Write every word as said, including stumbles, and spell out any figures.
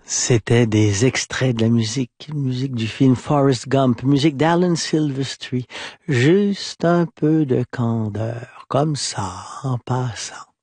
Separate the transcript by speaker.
Speaker 1: C'était des extraits de la musique, musique du film Forrest Gump, musique d'Alan Silvestri. Juste un peu de candeur, comme ça, en passant.